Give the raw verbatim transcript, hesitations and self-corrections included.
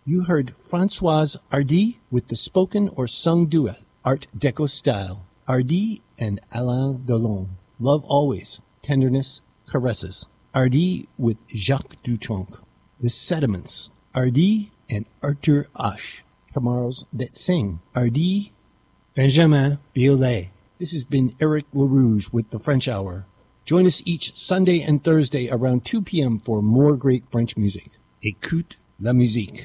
You heard Françoise Hardy with the spoken or sung duet, Art Deco style. Hardy and Alain Delon. Love Always, Tenderness, Caresses. Hardy with Jacques Dutronc. The Sediments, Hardy and Arthur Ashe. Tomorrow's That Sing, Hardy, Benjamin Biolay. This has been Eric LaRouge with the French Hour. Join us each Sunday and Thursday around two p.m. for more great French music. Écoute la musique.